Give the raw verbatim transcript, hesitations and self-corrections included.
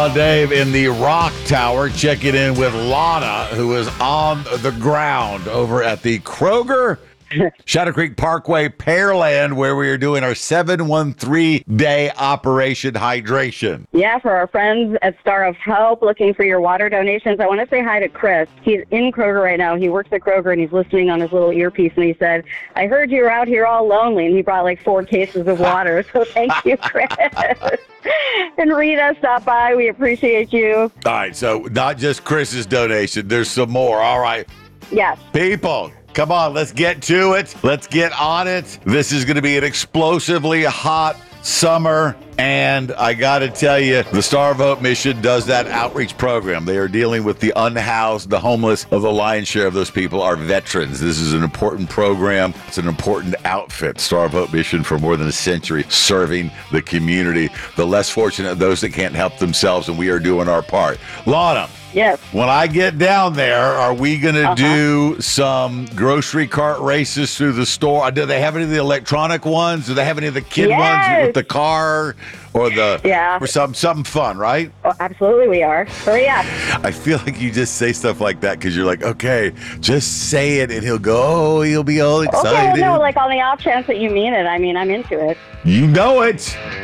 Dave in the Rock Tower checking in with Lana, who is on the ground over at the Kroger Shadow Creek Parkway Pearland, where we are doing our seven one three day Operation Hydration. Yeah, for our friends at Star of Hope looking for your water donations, I want to say hi to Chris. He's in Kroger right now. He works at Kroger, and he's listening on his little earpiece, and he said, I heard you were out here all lonely, and he brought like four cases of water, so thank you, Chris. And Rita, stop by. We appreciate you. All right, so not just Chris's donation. There's some more. All right. Yes. People, come on, let's get to it. Let's get on it. This is going to be an explosively hot summer, and I got to tell you, the Star of Hope mission does that outreach program. They are dealing with the unhoused, the homeless. Of the lion's share of those people are veterans. This is an important program. It's an important outfit. Star of Hope mission for more than a century, serving the community, the less fortunate, those that can't help themselves, and we are doing our part. Lana. Yes. When I get down there, are we going to Uh-huh. do some grocery cart races through the store? Do they have any of the electronic ones? Do they have any of the kid Yes. ones with the car or the Yeah. or some something fun, right? Oh, absolutely, we are. Hurry up. I feel like you just say stuff like that because you're like, okay, just say it, and he'll go, oh, he'll be all Okay, excited. well, no, like on the off chance that you mean it, I mean, I'm into it. You know it.